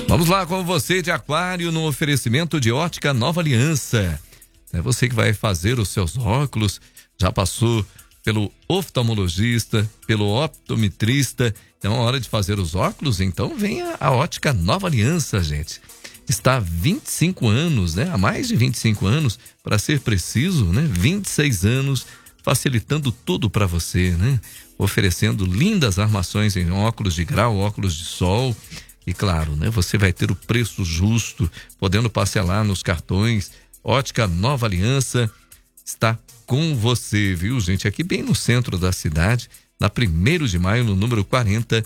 Vamos lá com você de Aquário no oferecimento de Ótica Nova Aliança. É você que vai fazer os seus óculos, já passou pelo oftalmologista, pelo optometrista. Então, é hora de fazer os óculos, então venha a Ótica Nova Aliança, gente. Está há 25 anos, né? Há mais de 25 anos, para ser preciso, né? 26 anos, facilitando tudo para você, né? Oferecendo lindas armações em óculos de grau, óculos de sol. E claro, né? Você vai ter o preço justo, podendo parcelar nos cartões. Ótica Nova Aliança está com você, viu, gente? Aqui bem no centro da cidade, na 1º de maio, no número 40,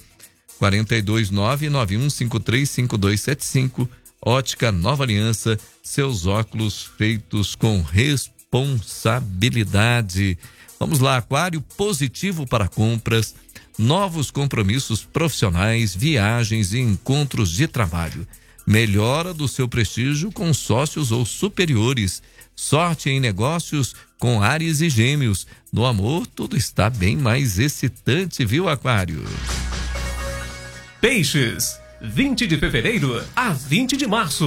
429-9153-5275. Ótica Nova Aliança, seus óculos feitos com responsabilidade. Vamos lá, Aquário, positivo para compras, novos compromissos profissionais, viagens e encontros de trabalho. Melhora do seu prestígio com sócios ou superiores. Sorte em negócios com Áries e Gêmeos. No amor, tudo está bem mais excitante, viu, Aquário? Peixes, 20 de fevereiro a 20 de março.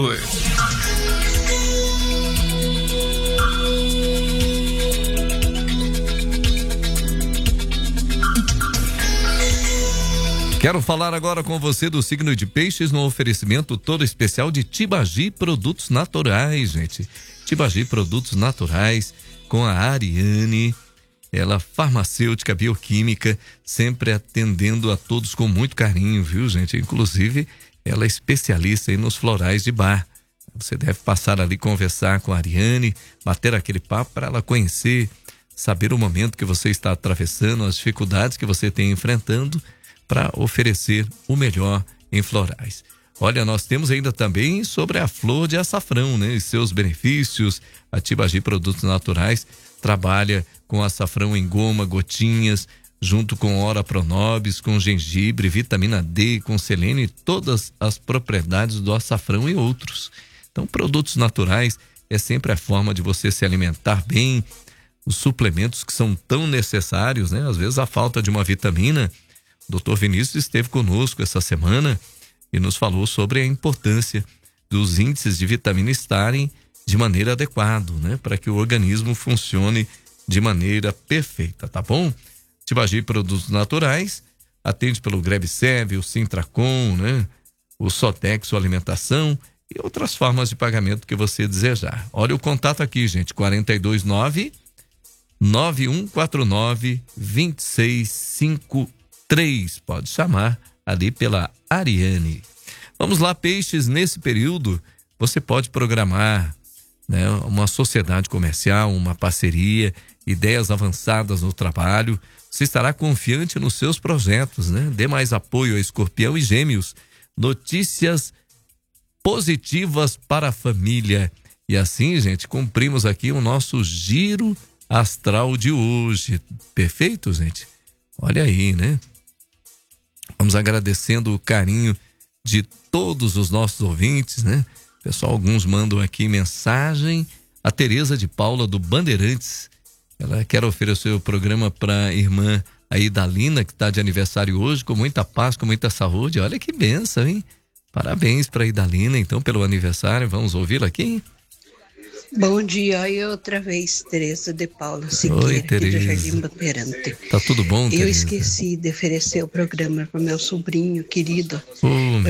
Quero falar agora com você do signo de Peixes no oferecimento todo especial de Tibagi Produtos Naturais, gente. Tibagi Produtos Naturais com a Ariane, ela farmacêutica, bioquímica, sempre atendendo a todos com muito carinho, viu, gente? Inclusive, ela é especialista aí nos florais de bar. Você deve passar ali, conversar com a Ariane, bater aquele papo para ela conhecer, saber o momento que você está atravessando, as dificuldades que você tem enfrentando, para oferecer o melhor em florais. Olha, nós temos ainda também sobre a flor de açafrão, né? E seus benefícios. A Tibagi Produtos Naturais trabalha com açafrão em goma, gotinhas, junto com Ora Pronobis, com gengibre, vitamina D, com selênio e todas as propriedades do açafrão e outros. Então, produtos naturais é sempre a forma de você se alimentar bem, os suplementos que são tão necessários, né? Às vezes a falta de uma vitamina. O Dr. Vinícius esteve conosco essa semana e nos falou sobre a importância dos índices de vitamina estarem de maneira adequada, né? Para que o organismo funcione de maneira perfeita, tá bom? Tibagi Produtos Naturais atende pelo Grebsev, o Sintracom, né? O Sotexo Alimentação e outras formas de pagamento que você desejar. Olha o contato aqui, gente, 429-9149-2653. Pode chamar ali pela Ariane. Vamos lá, Peixes, nesse período você pode programar, né, uma sociedade comercial, uma parceria, ideias avançadas no trabalho. Você estará confiante nos seus projetos, né? Dê mais apoio a Escorpião e Gêmeos. Notícias positivas para a família. E assim, gente, cumprimos aqui o nosso giro astral de hoje. Perfeito, gente? Olha aí, né? Vamos agradecendo o carinho de todos os nossos ouvintes, né? Pessoal, alguns mandam aqui mensagem. A Tereza de Paula do Bandeirantes, ela quer oferecer o programa para a irmã a Idalina, que está de aniversário hoje, com muita paz, com muita saúde. Olha que bênção, hein? Parabéns para a Idalina, então, pelo aniversário. Vamos ouvi-la aqui, hein? Bom dia, eu outra vez, Tereza de Paula Siqueira, Oi, aqui Tereza. do Jardim Bandeirante. Tá tudo bom, Tereza? Eu esqueci de oferecer o programa para o meu sobrinho querido.